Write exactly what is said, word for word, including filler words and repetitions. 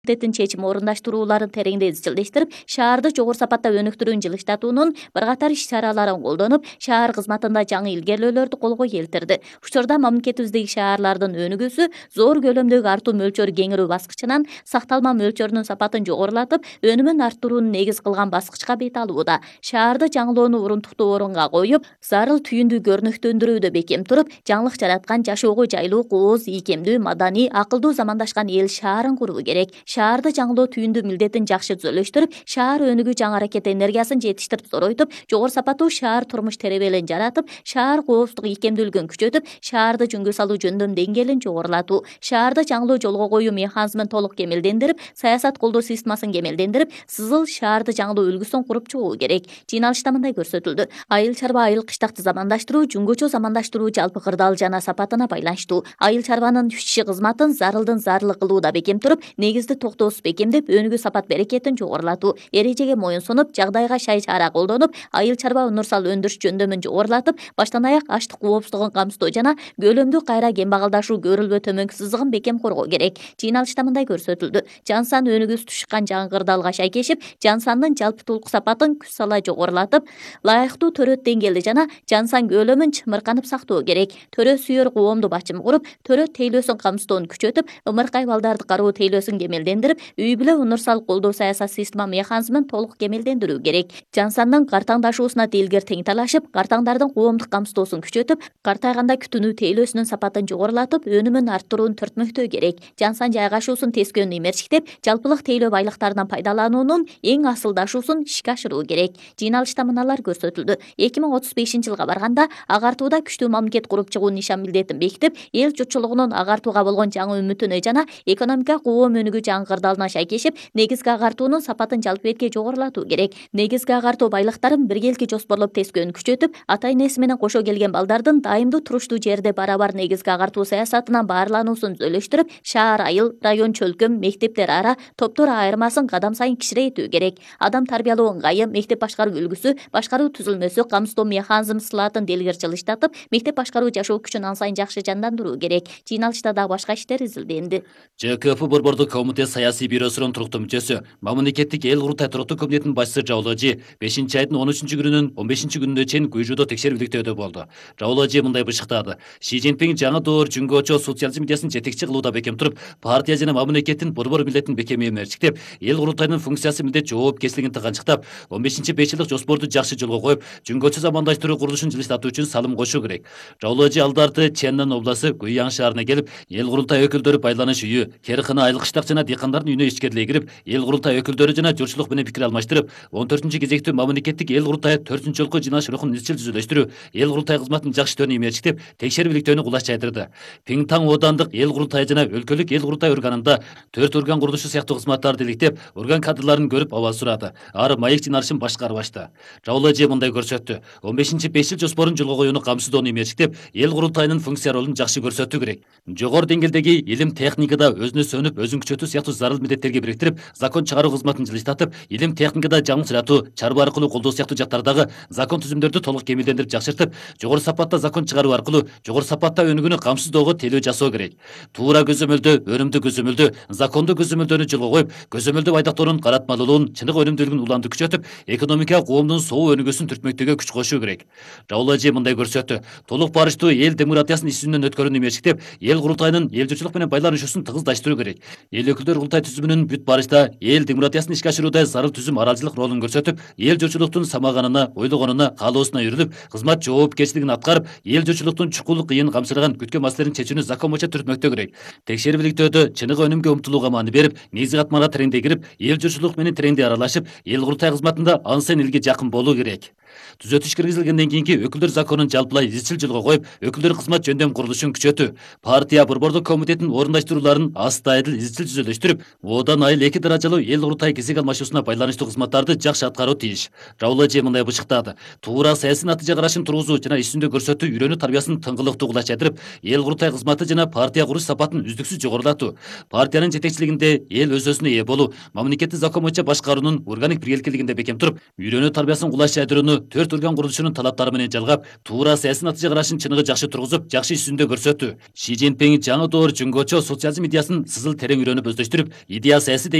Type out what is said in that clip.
комитеттин чечим орундаштырууларын тереңде изчилдештирип, шаарды жогору сапатта өнүктүрүүнү жылыштатуунун bir катар иш-чараларын колдонуп, шаар кызматында жаңы илгерилөөлөрдү колго келтирди. Учурда мамлекетибиздеги шаарлардын өнүгүүсү зор көлөмдөгү артуу мөлчөрү кеңирүү баскычынан сакталма мөлчөрүнүн сапатын жогорулатып, өнүмүн арттырууну негиз кылган баскычка бет алууда. Шаарды жаңылоону урунтуктуу орунга коюп, зарыл түйүндүү көрүнүктөндүрүүдө бекем туруп, жаңылык жараткан, жашоого жайлуу, кооз, ийкемдүү, маданий, акылдуу замандашкан эл шаарын куруу керек. Шаарды жаңылоо түйүндүү милдетин жакшы түзөлүштүрүп, шаар өнүгүү жаңы аракет энергиясын жетиштирип зоройтуп, жогору сапаттуу шаар турмуш теребелин жаратып, шаар кооздук ийкемдүүлүгүн күчөтүп, шаарды жөнгө салуу жөндөм деңгээлин жогорулатуу, шаарды жаңылоо жолго коюу механизмин толук кемелдендирип, саясат колдоо системасын кемелдендирип, сызыл шаарды жаңылоо үлгүсүн куруп чыгуу керек. Жыйналышта мындай көрсөтүлдү. Айыл чарба айыл кыштакты замандаштыруу, жүнгөчө замандаштыруу жалпы кырдаал жана сапатына байланыштуу. Айыл чарбанын ишчи кызматын зарылдын зарлы кылууда бекем туруп, негизди токтоосуз бекемдеп, өнүгүү сапат берекетин жогорулатуу, эрежеге моюн сунуп, жагдайга шай чара колдонуп, айыл чарба унурсал өндүрүш жөндөмүн жогорулатып, баштан аяк аштык коопсуздугун камсыздоо жана көлөмдүү кайра кембагалдашуу көрүлбө төмөнкү сызыгын бекем коргоо керек. Жыйналышта мындай көрсөтүлдү. Жан саны өнүгүүсү түшкөн жаңы кырдаалга шайкешип, жан сандын жалпы тулук сапатын күч сала жогорулатып, ылайыктуу төрөт деңгээлди жана жан сан көлөмүн чымырканып сактоо керек. Төрө сүйөр коомду бачым куруп, төрөт тейлөөсүн камсыздоону күчөтүп, ымыркай балдарды кароо тейлөөсүн кемелдендирип, үй бүлө унурсал колдоо саясат система механизмин толук кемелдендирүү керек. Жан сандын картаңдашуусуна дилгер тең талашып, картаңдардын коомдук камсыздоосун күчөтүп, картайганда күтүнүү тейлөөсүнүн сапатын жогорулатып, өнүмүн арттырууну төртмөктөө керек. Жан сан жайгашуусун тескөөнү имерчиктеп, жалпылык тейлөө байлыктарынан пайдалануунун эң асылдашуусун ишке ашыруу керек. Жыйналышта мыналар көрсөтүлдү. эки миң отуз бешинчи жылга барганда агартууда күчтүү мамлекет куруп чыгуу нишан милдетин бекитип, эл журтчулугунун агартууга болгон жаңы үмүтүнө жана экономика коом өнүгүү жаңы кырдаалына шайкешип, негизги агартуунун сапатын жалпы бетке жогорулатуу керек. Негизги агартуу байлыктарын биргелки жоспорлоп тескөөнү күчөтүп, ата энеси менен кошо келген балдардын дайымдуу туруштуу жерде барабар негизги агартуу саясатынан баарлануусун түзөлүштүрүп, шаар, айыл, район, чөлкөм, мектептер ара, топтор айырмасын кадам сайын кичирейтүү керек. Адам тарбиялоо ыңгайы, мектеп башкаруу үлгүсү, башкаруу түзүлмөсү, камсыздоо механизм сылаатын делгер жылыштатып, мектеп башкаруу жашоо күчүн ан сайын жакшы жандандыруу керек. Жыйналышта дагы башка иштер изилденди. ЖКФ борбордук комитет саясий бюросунун туруктуу мүчөсү, мамлекеттик эл курултай туруктуу комитетинин башчысы Жаулажи бешинчи айдын он үчүнчү күнүнөн он бешинчи күнүнө чейин Куйжуудо текшерүүлүктөөдө болду. Жаулажи мындай бышыктады. Ши Цзиньпин жаңы доор жүнгөчө социализм идеясын жетекчи кылууда бекем туруп, партия жана мамлекеттин борбор милдетин бекем эмерчиктеп, эл курултайынын функциясы милдет жоопкерчилигин тыганчыктап, он бешинчи беш жылдык жоспорду жакшы жолго коюп, жүнгөчө замандаштыруу курулушун жылыштатуу үчүн салым кошуу керек. Жаулажи алдарды Чэннэн областы Гуйяң шаарына келип, эл курултай өкүлдөрү байланыш үйү, Керхана айыл кыштак жана дыйкандардын үйүнө ичкерилей кирип, эл курултай өкүлдөрү жана журтчулук менен пикир алмаштырып, он төртүнчү кезектүү мамлекеттик эл курултайы төртүнчү жолку жыйналыш рухун изчил түзүлүштүрүү, эл курултай кызматынын жакшы өтүүнү имерчиктеп, текшерүүлүктөөнү кулаш жайдырды. Пиңтаң оодандык эл курултайы жана өлкөлүк эл курултай органында төрт орган курулушу сыяктуу кызматтарды иликтеп, орган кадрларын көрүп абал сурады. Ары маек жыйналышын башкарып ачты. Жаулажи мындай көрсөттү. он бешинчи беш жыл жоспорун жолго коюуну камсыздоону имерчиктеп, эл курултайынын функция ролун жакшы көрсөтүү керек. Жогору деңгээлдеги илим техникада өзүнө сөнүп, өзүн күчөтүү сыяктуу зарыл милдеттерге бириктирип, закон чыгаруу кызматын жылыштатып, илим техникада жаңы сыратуу, чарба аркылуу колдоо сыяктуу жактардагы закон түзүмдөрдү толук кемелдендирип жакшыртып, жогору сапатта закон чыгаруу аркылуу жогору сапатта өнүгүүнү камсыздоого тейлөө жасоо керек. Туура көзөмөлдөө, өнүмдүү көзөмөлдөө, закондуу көзөмөлдөөнү жолго коюп, көзөмөлдөө байдыктоонун каратмалуулугун, чыныгы өнүмдүүлүгүн уланды күчөтүп, экономика коомдун соо өнүгүүсүн түртмөктөөгө күч кошуу керек. Жаулажи мындай көрсөттү. Толук барыштуу эл демократиясын иш жүзүнөн өткөрүүнү имерчиктеп, эл курултайынын эл журтчулук менен байланышуусун тыгыздаштыруу керек. Эл өкүлдөр курултай түзүмүнүн бүт барышта эл демократиясын ишке ашырууда зарыл түзүм аралчылык ролун көрсөтүп, эл журтчулуктун самаганына, ойлогонуна, каалоосуна үйрүлүп, кызмат жоопкерчилигин аткарып, эл журтчулуктун чукул кыйын камсыраган күткөн маселелерин чечүүнү закон боюнча түртмөктөө керек. Текшерүүлүктөөдө чыныгы өнүмгө умтулууга маани берип, негизги катманга тереңдей кирип, эл журтчулук менен тереңдей аралашып, эл курултай кызматында ан сайын элге жакын болуу керек. Түзөтүш киргизилгенден кийинки өкүлдөр законун жалпылай изчил жолго коюп, өкүлдөр кызмат жөндөм курулушун күчөтүү, партия борбордук комитетинин орундаштырууларын астайдыл изчил түзөлүштүрүп, одан айыл эки даражалуу эл курултай кезек алмашуусуна байланыштуу кызматтарды жакшы аткаруу тийиш. Жаулажи мындай бышыктады. Туура саясий натыйжа карашын тургузуу жана иш жүзүндө көрсөтүү үйрөнүү тарбиясын тыңгылыктуу кулаш жайдырып, эл курултай кызматы жана партия куруш сапатын үздүксүз жогорулатуу, партиянын жетекчилигинде эл өз өзүнө ээ болуу, мамлекеттик закон боюнча башкаруунун органик биргеликелигинде бекем туруп, үйрөнүү тарбиясын кулаш жайдырууну төрт орган курулушунун талаптары менен жалгап, туура саясий натыйжа карашын чыныгы жакшы тургузуп, жакшы иш жүзүндө көрсөттү. Ши Цзиньпин жаңы доор жүнгөчө социализм идеясын сызыл терең үйрөнүп өздөштүрүп өстүрүп идея саясий